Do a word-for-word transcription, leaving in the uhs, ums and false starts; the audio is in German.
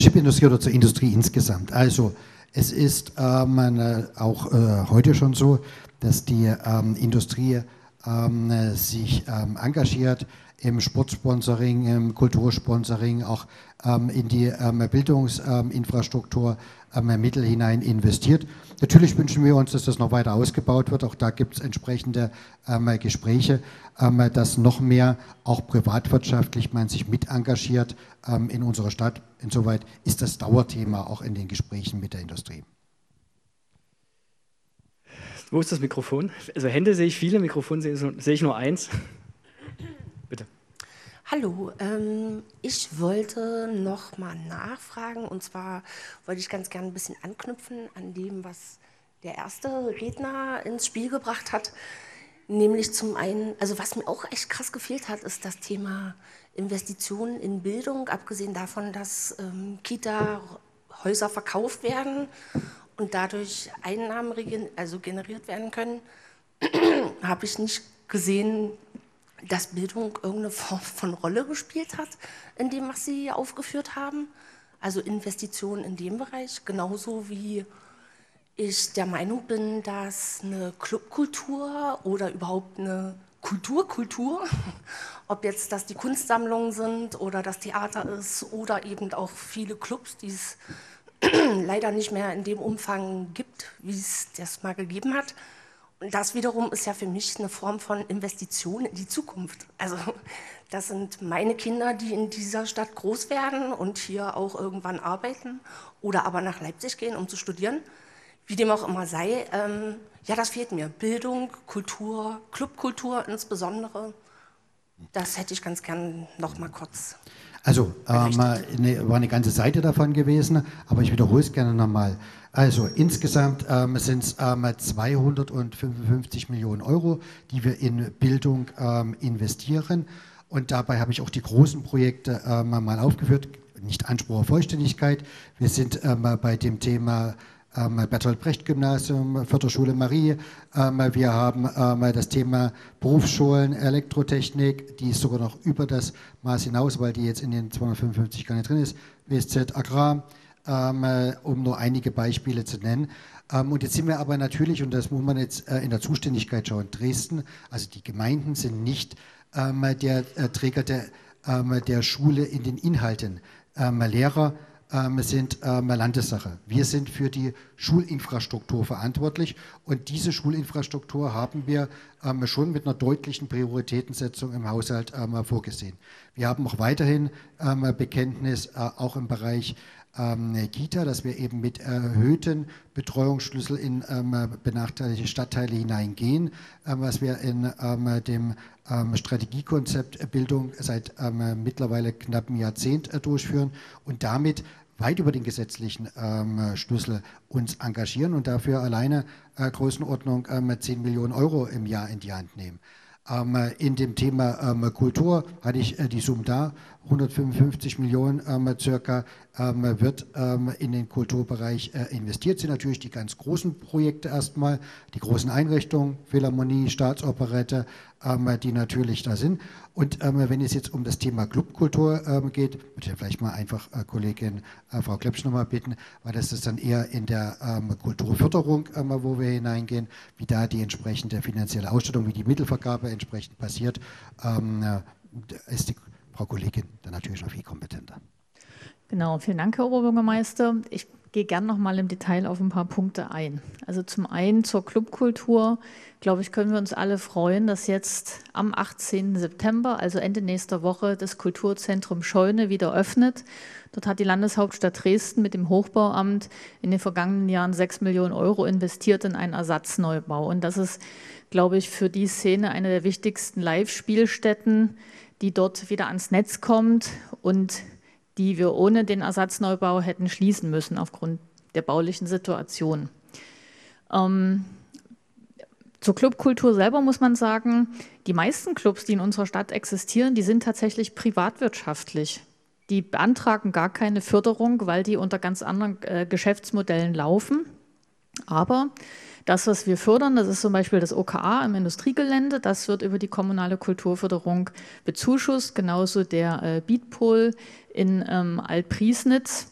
Chipindustrie oder zur Industrie insgesamt. Also es ist ähm, auch äh, heute schon so, dass die ähm, Industrie ähm, sich ähm, engagiert im Sportsponsoring, im Kultursponsoring, auch ähm, in die ähm, Bildungsinfrastruktur ähm, Mittel hinein investiert. Natürlich wünschen wir uns, dass das noch weiter ausgebaut wird. Auch da gibt es entsprechende ähm, Gespräche, ähm, dass noch mehr auch privatwirtschaftlich man sich mit engagiert ähm, in unserer Stadt. Insoweit ist das Dauerthema auch in den Gesprächen mit der Industrie. Wo ist das Mikrofon? Also Hände sehe ich viele, Mikrofon sehe, sehe ich nur eins. Bitte. Hallo, ähm, ich wollte noch mal nachfragen, und zwar wollte ich ganz gerne ein bisschen anknüpfen an dem, was der erste Redner ins Spiel gebracht hat. Nämlich zum einen, also was mir auch echt krass gefehlt hat, ist das Thema Investitionen in Bildung, abgesehen davon, dass ähm, Kita-Häuser verkauft werden und dadurch Einnahmen also generiert werden können, habe ich nicht gesehen, dass Bildung irgendeine Form von Rolle gespielt hat in dem, was Sie aufgeführt haben. Also Investitionen in dem Bereich, genauso wie ich der Meinung bin, dass eine Clubkultur oder überhaupt eine Kulturkultur, ob jetzt das die Kunstsammlungen sind oder das Theater ist oder eben auch viele Clubs, die es leider nicht mehr in dem Umfang gibt, wie es das mal gegeben hat. Und das wiederum ist ja für mich eine Form von Investition in die Zukunft. Also das sind meine Kinder, die in dieser Stadt groß werden und hier auch irgendwann arbeiten oder aber nach Leipzig gehen, um zu studieren. Wie dem auch immer sei, ähm, ja, das fehlt mir. Bildung, Kultur, Clubkultur insbesondere, das hätte ich ganz gern noch mal kurz. Also, ähm, ne, war eine ganze Seite davon gewesen, aber ich wiederhole es gerne nochmal. Also, insgesamt ähm, sind es ähm, zweihundertfünfundfünfzig Millionen Euro, die wir in Bildung ähm, investieren. Und dabei habe ich auch die großen Projekte ähm, mal aufgeführt. Nicht Anspruch auf Vollständigkeit. Wir sind ähm, bei dem Thema Ähm, Bertolt Brecht Gymnasium, Förderschule Marie. Ähm, wir haben ähm, das Thema Berufsschulen, Elektrotechnik, die ist sogar noch über das Maß hinaus, weil die jetzt in den zweihundertfünfundfünfzig gar nicht drin ist. W S Z Agrar, ähm, um nur einige Beispiele zu nennen. Ähm, und jetzt sind wir aber natürlich, und das muss man jetzt äh, in der Zuständigkeit schauen, Dresden, also die Gemeinden sind nicht ähm, der äh, Träger der, ähm, der Schule in den Inhalten. Ähm, Lehrer sind ähm, Landessache. Wir sind für die Schulinfrastruktur verantwortlich und diese Schulinfrastruktur haben wir ähm, schon mit einer deutlichen Prioritätensetzung im Haushalt ähm, vorgesehen. Wir haben auch weiterhin ähm, Bekenntnis, äh, auch im Bereich ähm, Kita, dass wir eben mit erhöhten Betreuungsschlüssel in ähm, benachteiligte Stadtteile hineingehen, ähm, was wir in ähm, dem ähm, Strategiekonzept Bildung seit ähm, mittlerweile knapp einem Jahrzehnt äh, durchführen und damit weit über den gesetzlichen ähm, Schlüssel uns engagieren und dafür alleine äh, Größenordnung ähm, zehn Millionen Euro im Jahr in die Hand nehmen. Ähm, in dem Thema ähm, Kultur hatte ich äh, die Summe da, hundertfünfundfünfzig Millionen ähm, circa ähm, wird ähm, in den Kulturbereich äh, investiert. Sind natürlich die ganz großen Projekte erstmal, die großen Einrichtungen, Philharmonie, Staatsoperette, ähm, die natürlich da sind. Und ähm, wenn es jetzt um das Thema Clubkultur ähm, geht, würde ich ja vielleicht mal einfach äh, Kollegin äh, Frau Klepsch nochmal bitten, weil das ist dann eher in der ähm, Kulturförderung, ähm, wo wir hineingehen, wie da die entsprechende finanzielle Ausstattung, wie die Mittelvergabe entsprechend passiert, ähm, äh, ist die Frau Kollegin dann natürlich noch viel kompetenter. Genau, vielen Dank, Herr Oberbürgermeister. Ich gehe gern noch mal im Detail auf ein paar Punkte ein. Also zum einen zur Clubkultur, glaube ich, können wir uns alle freuen, dass jetzt am achtzehnten September, also Ende nächster Woche, das Kulturzentrum Scheune wieder öffnet. Dort hat die Landeshauptstadt Dresden mit dem Hochbauamt in den vergangenen Jahren sechs Millionen Euro investiert in einen Ersatzneubau. Und das ist, glaube ich, für die Szene eine der wichtigsten Live-Spielstätten, die dort wieder ans Netz kommt und die wir ohne den Ersatzneubau hätten schließen müssen aufgrund der baulichen Situation. Ähm, zur Clubkultur selber muss man sagen, die meisten Clubs, die in unserer Stadt existieren, die sind tatsächlich privatwirtschaftlich. Die beantragen gar keine Förderung, weil die unter ganz anderen äh, Geschäftsmodellen laufen. Aber das, was wir fördern, das ist zum Beispiel das O K A im Industriegelände, das wird über die kommunale Kulturförderung bezuschusst, genauso der äh, Beatpol in ähm, Alt-Priesnitz.